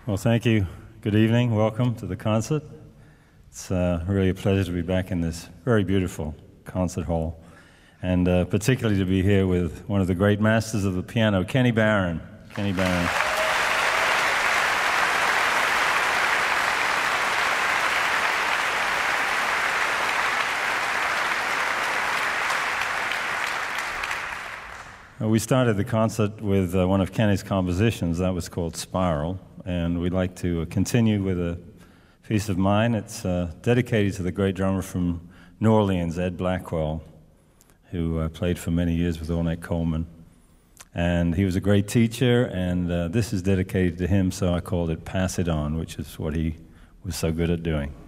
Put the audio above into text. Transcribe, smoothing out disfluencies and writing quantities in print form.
Well, thank you. Good evening. Welcome to the concert. It's really a pleasure to be back in this very beautiful concert hall, and particularly to be here with one of the great masters of the piano, Kenny Barron. Kenny Barron. We started the concert with one of Kenny's compositions that was called Spiral, and we'd like to continue with a piece of mine. It's dedicated to the great drummer from New Orleans, Ed Blackwell, who played for many years with Ornette Coleman. And he was a great teacher, and this is dedicated to him, so I called it Pass It On, which is what he was so good at doing.